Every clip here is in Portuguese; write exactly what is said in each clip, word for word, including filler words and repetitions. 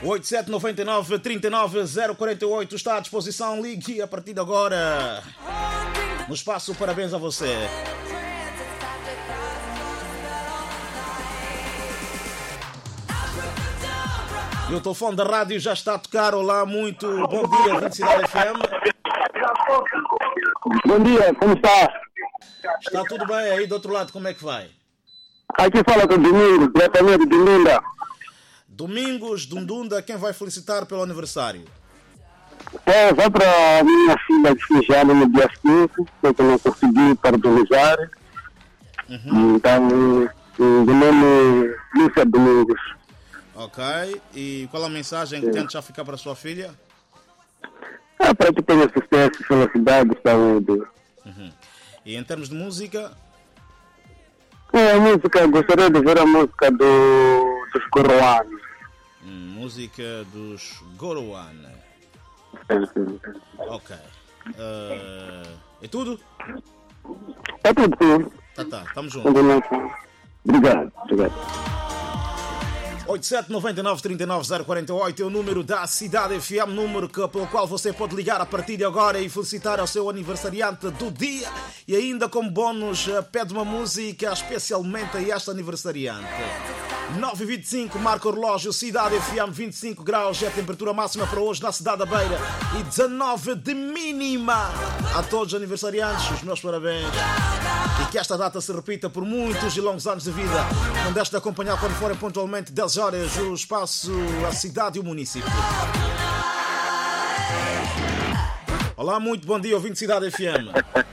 oito sete nove nove, três nove zero quatro oito está à disposição. Ligue a partir de agora. No espaço, parabéns a você. E o telefone da rádio já está a tocar. Olá, muito bom dia, vinte Cidade F M. Bom dia, como está? Está tudo bem aí do outro lado, como é que vai? Aqui fala com o Domingos, diretamente de Dundunda. Domingos, Dundunda, quem vai felicitar pelo aniversário? É, vai para a minha filha de Fijano no dia cinco, que eu não consegui parabenizar. Uhum. Então, o nome Lúcia Domingos. Ok, e qual a mensagem que tenta já ficar para a sua filha? É, para que tenha sucesso, felicidade, saúde. Uhum. E em termos de música? É, a música, gostaria de ver a música do, dos Gorowan. Hum, música dos Gorowan. Ok. Uh, é tudo? É tudo, sim. Tá, tá, estamos juntos. Obrigado, obrigado. oito sete nove nove, três nove zero quatro oito é o número da Cidade F M, número que, pelo qual você pode ligar a partir de agora e felicitar ao seu aniversariante do dia. E ainda como bónus, pede uma música especialmente a este aniversariante. nove e vinte e cinco, marca o relógio, Cidade F M, vinte e cinco graus, é a temperatura máxima para hoje na cidade da Beira e dezanove de mínima. A todos os aniversariantes, os meus parabéns. E que esta data se repita por muitos e longos anos de vida. Não deixe de acompanhar quando forem pontualmente dez horas o espaço, a cidade e o município. Olá, muito bom dia, ouvinte Cidade F M.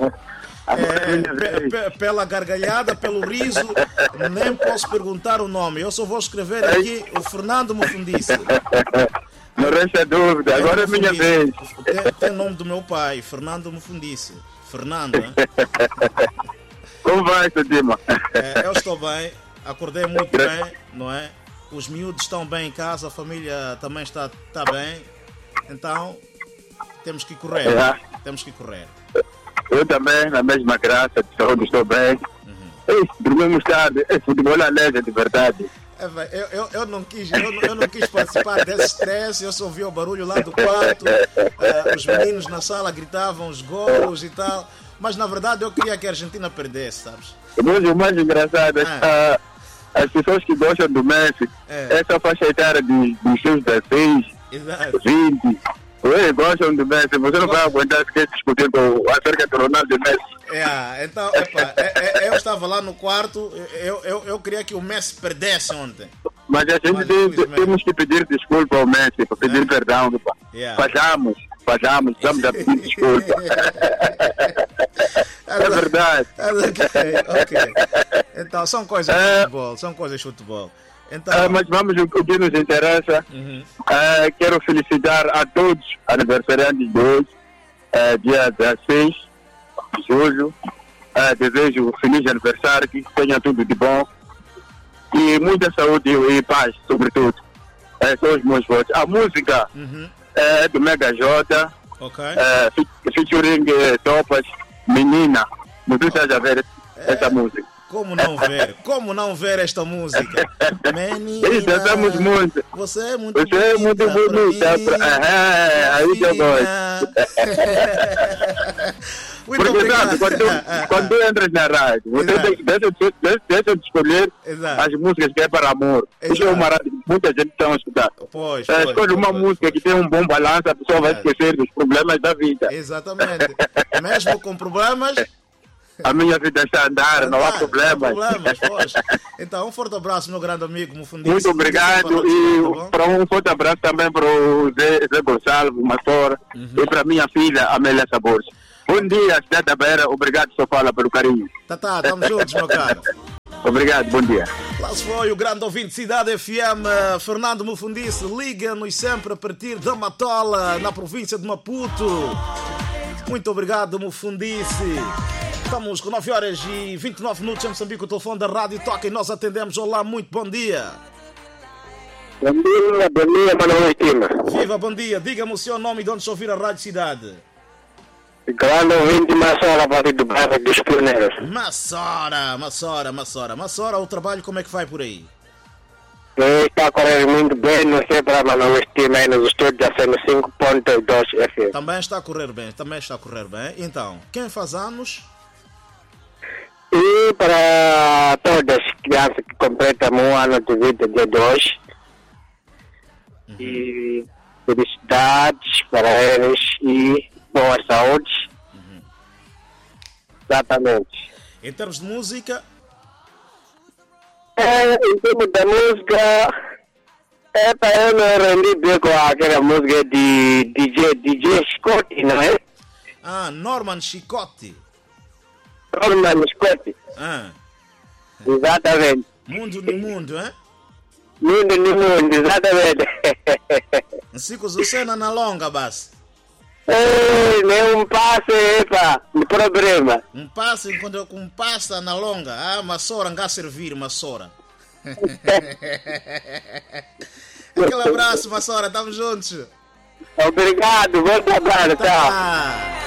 É, p- p- pela gargalhada, pelo riso, nem posso perguntar o nome. Eu só vou escrever aqui o Fernando Mufundice. Não resta dúvida, agora é minha vez. Tem, tem nome do meu pai, Fernando Mufundice. Fernando, hein? Como vai, Sadima? É, eu estou bem, acordei muito bem, não é? Os miúdos estão bem em casa, a família também está, está bem. Então, temos que correr. É. Temos que correr. Eu também, na mesma graça de saúde, estou bem. Uhum. Ei, dormimos tarde. Esse futebol é alegre, de verdade. É, eu, eu, eu, não quis, eu, eu não quis participar desse stress. Eu só ouvi o barulho lá do quarto. Uh, os meninos na sala gritavam os gols e tal. Mas na verdade eu queria que a Argentina perdesse, sabes? Mas o mais engraçado é que ah. uh, as pessoas que gostam do Messi, é. essa faixa etária de, de seus dezesseis, vinte, ué, gostam do Messi, você não vai aguentar se quer discutir com acerca do Ronaldo e Messi. É, então, epa, é, é, eu estava lá no quarto, eu, eu, eu queria que o Messi perdesse ontem. Mas a gente Mas, tem, temos que pedir desculpa ao Messi, para pedir é. perdão. Yeah. Fazamos, fazamos, estamos a pedir desculpa. É verdade. Ok, ok. Então, são coisas de é, futebol, são coisas de futebol. Então... É, mas vamos o que nos interessa. Uhum. É, quero felicitar a todos os aniversariantes de hoje, é, dia dezesseis de julho. É, desejo um feliz aniversário, que tenha tudo de bom. E muita saúde e paz, sobretudo. É, são os meus votos. A música uhum. é do Mega J, okay. é, featuring Topas, Menina. Não precisa oh. ver é. essa música. Como não ver? Como não ver esta música? Menina, isso, estamos muito. Você é muito você bonita. Você é muito bonita. Pra... É, aí que eu gosto. Muito Porque obrigado. Sabe, quando, tu, quando tu entras na rádio, você tem, deixa, deixa, deixa de escolher Exato. as músicas que é para amor. Isso é uma rádio que muita gente está a escutar. Pois, é, pois, escolhe pois, uma pois, música pois. que tem um bom balanço, a pessoa vai esquecer dos problemas da vida. Exatamente. Mesmo com problemas... A minha vida está a andar, não, não há problemas. Não há problemas, poxa. Então, um forte abraço, meu grande amigo Mufundice. Muito obrigado e para um forte abraço também para o Zé, Zé Gonçalves, Massora, uhum. e para a minha filha, Amélia Sabores. Bom dia, cidade da Beira. Obrigado, Sofala, pelo carinho. Tá, tá, estamos juntos, meu caro. Obrigado, bom dia. Lá se foi o grande ouvinte Cidade F M, Fernando Mufundice. Liga-nos sempre a partir da Matola, na província de Maputo. Muito obrigado, Mufundice. Estamos com nove horas e vinte e nove minutos em Moçambique. O telefone da rádio toca e nós atendemos. Olá, muito bom dia. Bom dia, bom dia, Manuel Estima. Viva, bom dia. Diga-me o seu nome e de onde se ouvir a Rádio Cidade. Grande ouvinte Massora, a partir do bairro dos Pioneiros. Massora, Massora, Massora. Massora, o trabalho como é que vai por aí? Está a correr muito bem, não sei para Manuel Estima aí nos estúdios da cento e cinco ponto dois F M. Também está a correr bem, também está a correr bem. Então, quem faz anos? E para todas as crianças que completam um ano de vida dia dois. Uhum. E felicidades para eles e boa saúde. Uhum. Exatamente. Em termos de música? É, em termos da música, é para eu me rendi bem com aquela música de D J, D J Scott, não é? Ah, Norman Chicote. Norman Scott. Ah. Exatamente. Mundo no mundo, hein? Mundo no mundo, exatamente. Assim que você na longa, base. Ei, nem um passe, epa, de problema. Um passe, quando um passa na longa, ah, Massora, não servir, Massora. Aquele abraço, Massora, estamos juntos. Obrigado, bom trabalho, tchau. Tá.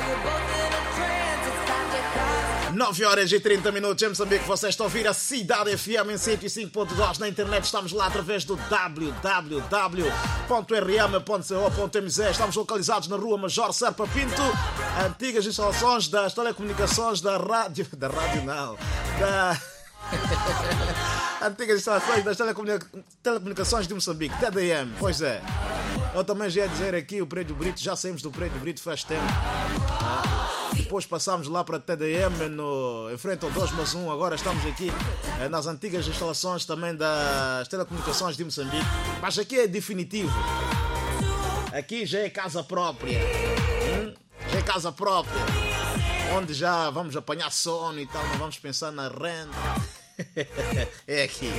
nove horas e trinta minutos em Moçambique, você está a ouvir a Cidade F M em cento e cinco ponto dois. Na internet estamos lá através do w w w ponto r m ponto co ponto m z. Estamos localizados na rua Major Serpa Pinto, antigas instalações das telecomunicações da rádio... Da rádio não, da... antigas instalações das telecomunica... telecomunicações de Moçambique, T D M, pois é. Eu também já ia dizer aqui o Prédio Brito, já saímos do Prédio Brito faz tempo. Depois passámos lá para T D M no, em frente ao dois mais um. Agora estamos aqui eh, nas antigas instalações também das telecomunicações de Moçambique. Mas aqui é definitivo. Aqui já é casa própria. Hum? Já é casa própria. Onde já vamos apanhar sono e tal. Não vamos pensar na renda. É aqui.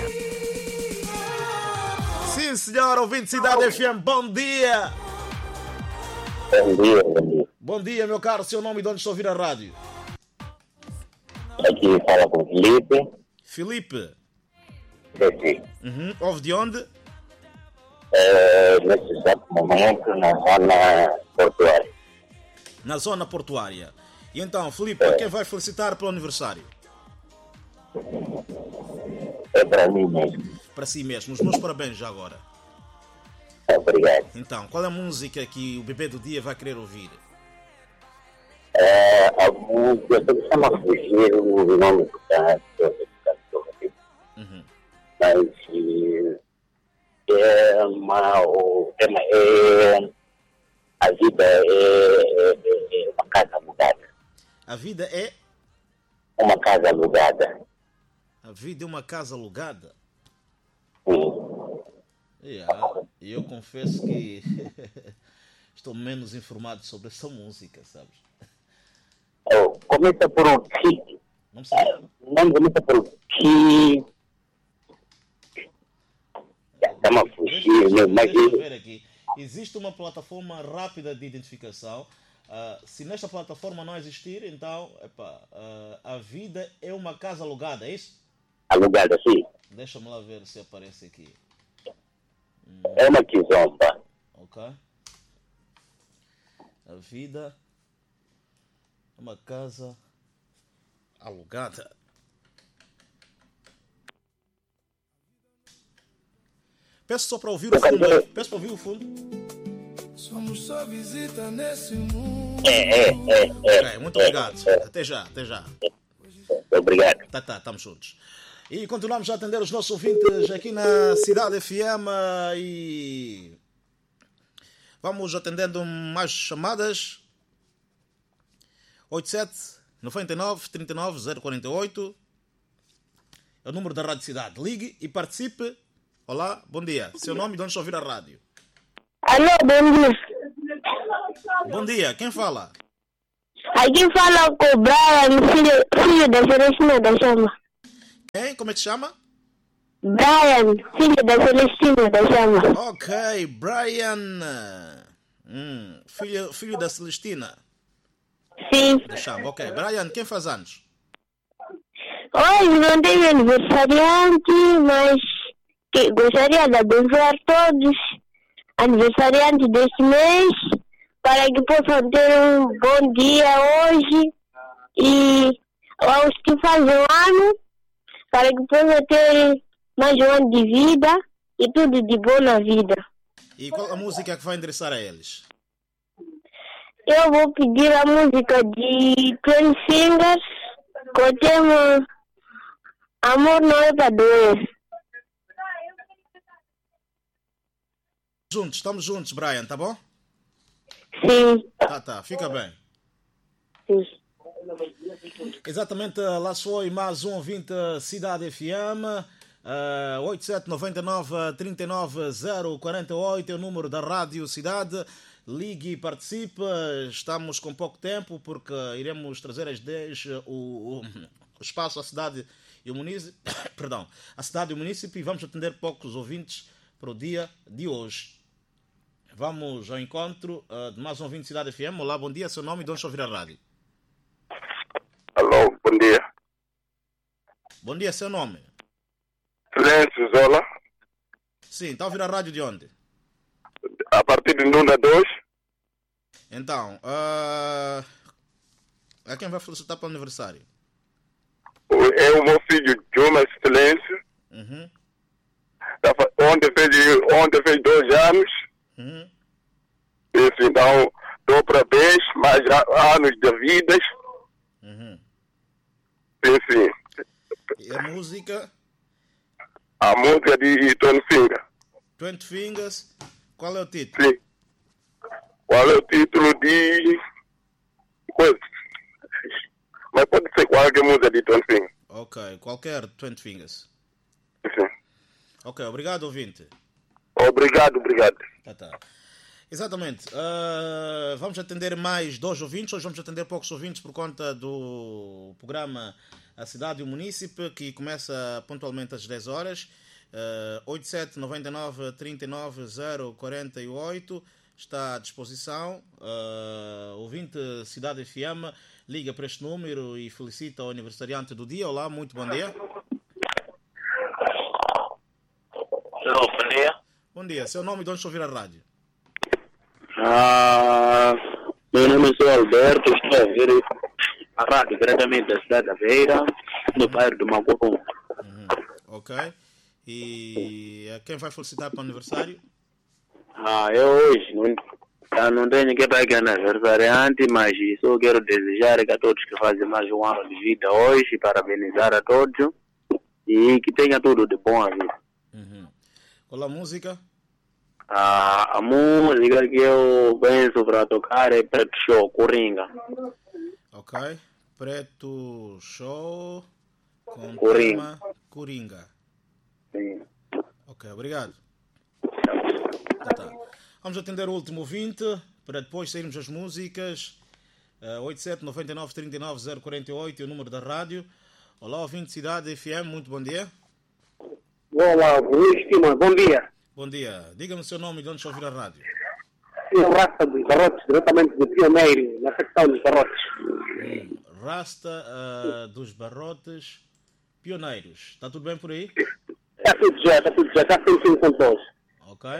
Sim, senhor, ouvinte Cidade F M, bom dia. Bom dia, bom dia. Bom dia, meu caro. Seu nome e de onde está a ouvir a rádio? Aqui fala com Felipe. Felipe? Sim. Uhum. Ouve de onde? É, nesse exato momento, na zona portuária. Na zona portuária. E então, Felipe, é. Quem vai felicitar pelo aniversário? É para mim mesmo. Para si mesmo. Os meus parabéns já agora. Obrigado. Então, qual é a música que o bebê do dia vai querer ouvir? É, a música, eu chamo a fugir o nome do canto, uhum. Mas é uma, o tema é a vida é, é, é uma casa alugada. A vida é? Uma casa alugada. A vida é uma casa alugada? Sim. Yeah, eu confesso que estou menos informado sobre essa música, sabes? Oh, começa por um que. Não sei. Não começa por um que. Estamos a fugir, deixa, mas. Deixa eu ver aqui. Existe uma plataforma rápida de identificação. Uh, se nesta plataforma não existir, então, epa, uh, a vida é uma casa alugada, é isso? Alugada, sim. Deixa-me lá ver se aparece aqui. Hum. É uma quizomba. Ok. A vida é uma casa alugada. Peço só para ouvir o fundo. Peço para ouvir o fundo. Somos só visita nesse mundo. É, é, é. é okay, muito obrigado. É, é. Até já, até já. Obrigado. Tá, tá, estamos juntos. E continuamos a atender os nossos ouvintes aqui na Cidade F M e vamos atendendo mais chamadas. oito sete nove nove três nove zero quatro oito é o número da Rádio Cidade. Ligue e participe. Olá, bom dia. Seu nome e de onde está a ouvir a rádio? Alô, bom dia. Bom dia, quem fala? Aqui fala com o Brian, filho, filho da Celestina da Chama. Quem? Como é que se chama? Brian, filho da Celestina da Chama. Ok, Brian. Hum, filho, filho da Celestina. Sim. Da Chama, ok. Brian, quem faz anos? Hoje não tem aniversariante, mas que gostaria de abençoar todos aniversariantes deste mês para que possam ter um bom dia hoje e aos que fazem um ano para que possam ter mais um ano de vida e tudo de bom na vida. E qual a música que vai endereçar a eles? Eu vou pedir a música de Twenty Fingers com o tema Amor Não É Pra Doer. Juntos, estamos juntos, Brian, tá bom? Sim. Tá, tá, fica bem. Sim. Exatamente, lá foi mais um ouvinte Cidade F M. Uh, oito sete nove nove, três nove zero quatro oito é o número da Rádio Cidade. Ligue e participe. Estamos com pouco tempo porque iremos trazer às dez o, o, o espaço à cidade e o município. Perdão, a cidade e o município, e vamos atender poucos ouvintes para o dia de hoje. Vamos ao encontro uh, de mais um ouvinte Cidade F M. Olá, bom dia, seu nome e de onde ouvir a rádio? Alô, bom dia. Bom dia, seu nome? Silêncio, Zola. Sim, está a ouvir a rádio de onde? A partir de Nunda dois. Então, uh, a quem vai felicitar para o aniversário? É o meu filho, Jonas Silêncio. Uhum. Ontem fez, ontem fez dois anos. Uhum. Isso, então, dou parabéns, mais anos de vida. Uhum. Enfim, E a música? a música de Tony Finger. Twenty Fingers. Qual é o título? Sim. Qual é o título de... Coisa. Mas pode ser qualquer música de Tony Finger. Ok, qualquer Twenty Fingers. Sim. Ok, obrigado, ouvinte. Obrigado, obrigado. Tá, tá. Exatamente. Uh, vamos atender mais dois ouvintes. Hoje vamos atender poucos ouvintes por conta do programa A Cidade e o Munícipe, que começa pontualmente às dez horas. Uh, oito sete nove nove, três nove zero quatro oito está à disposição. Uh, ouvinte Cidade F M, liga para este número e felicita o aniversariante do dia. Olá, muito bom dia. Alô, bom dia. Bom dia. Seu nome e de onde ouvir a rádio? Ah, meu nome é Alberto, estou a ouvir a rádio diretamente da cidade da Beira, no bairro do Macurum. Uhum. Ok. E a quem vai felicitar para o aniversário? Ah, eu hoje não, ah, não tenho ninguém para que é aniversariante, mas só quero desejar a todos que fazem mais um ano de vida hoje, parabenizar a todos e que tenha tudo de bom a vida. Uhum. Qual a música? Ah, a música que eu penso para tocar é Preto Show, Coringa. Ok. Preto Show com Coringa. tema Coringa. Sim. Ok, obrigado. Tá, tá. Vamos atender o último ouvinte para depois sairmos as músicas. Uh, oito sete nove nove, três nove zero quatro oito é o número da rádio. Olá, ouvinte Cidade F M, muito bom dia. Olá, Luís Timão, bom dia. Bom dia. Diga-me o seu nome e de onde está a ouvir a rádio. Eu Rasta dos Barrotes, diretamente de Pioneiro, na secção dos Barrotes. Hum, Rasta uh, dos Barrotes, Pioneiros. Está tudo bem por aí? Está tudo já, está tudo já, está tudo com todos. Ok.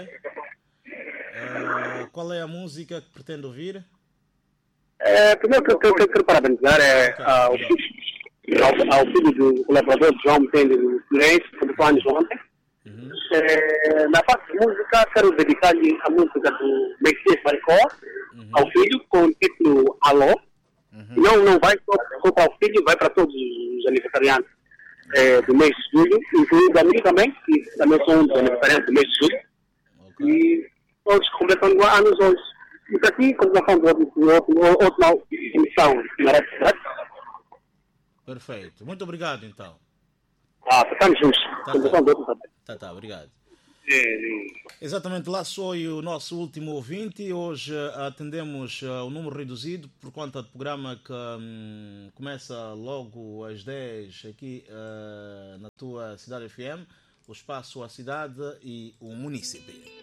Uh, qual é a música que pretende ouvir? É, primeiro que eu quero, quero parabenizar é, Ok, ao, ao, ao filho do colaborador de João Metende do Silêncio, que foi anos ontem. Uhum. É, na parte de música, quero dedicar-lhe a música do Messias Maricó, Uhum. ao filho, com o título Alô. Uhum. Não, não vai só, só para o filho, vai para todos os aniversariantes é, do mês de julho, incluindo a mim também, que também sou um dos aniversariantes do mês de julho. Ok. E todos completando anos hoje. Isso aqui, continuação do outro, outra emissão, merece, certo? Perfeito. Muito obrigado, então. Ah, estamos juntos. Tá, Continuação tá. do outro também. Tá, tá, obrigado. É, é. Exatamente, lá foi o nosso último ouvinte. Hoje uh, atendemos uh, o número reduzido por conta do programa que um, começa logo às dez aqui uh, na tua Cidade F M, o espaço, a cidade e o município.